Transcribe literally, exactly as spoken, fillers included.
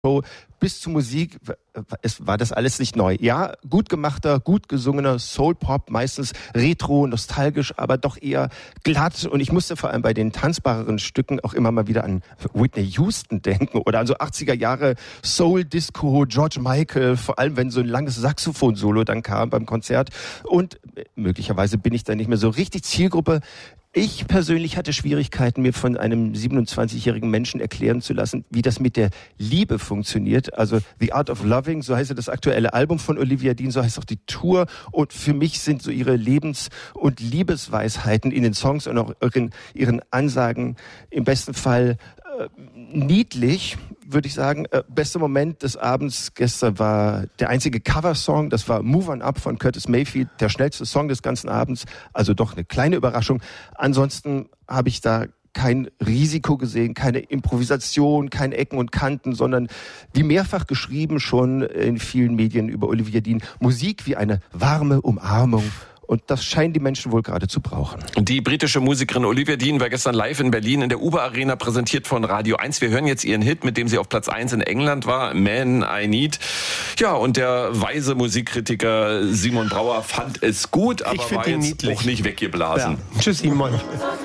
bis zur Musik, es war das alles nicht neu. Ja, gut gemachter, gut gesungener Soul-Pop, meistens retro, nostalgisch, aber doch eher glatt. Und ich musste vor allem bei den tanzbareren Stücken auch immer mal wieder an Whitney Houston denken oder an so achtziger Jahre Soul-Disco, George Michael, vor allem wenn so ein langes Saxophon-Solo dann kam beim Konzert. Und möglicherweise bin ich dann nicht mehr so richtig Zielgruppe. Ich persönlich hatte Schwierigkeiten, mir von einem siebenundzwanzigjährigen Menschen erklären zu lassen, wie das mit der Liebe funktioniert. Also The Art of Loving, so heißt ja das aktuelle Album von Olivia Dean, so heißt auch die Tour. Und für mich sind so ihre Lebens- und Liebesweisheiten in den Songs und auch in ihren Ansagen im besten Fall äh, niedlich, würde ich sagen. Äh, bester Moment des Abends gestern war der einzige Coversong, das war Move On Up von Curtis Mayfield, der schnellste Song des ganzen Abends, also doch eine kleine Überraschung. Ansonsten habe ich da kein Risiko gesehen, keine Improvisation, keine Ecken und Kanten, sondern wie mehrfach geschrieben schon in vielen Medien über Olivia Dean, Musik wie eine warme Umarmung. Und das scheinen die Menschen wohl gerade zu brauchen. Die britische Musikerin Olivia Dean war gestern live in Berlin in der Uber Arena, präsentiert von Radio eins. Wir hören jetzt ihren Hit, mit dem sie auf Platz eins in England war, Man I Need. Ja, und der weise Musikkritiker Simon Brauer fand es gut, aber war jetzt niedlich. auch nicht weggeblasen. Ja. Tschüss, Simon.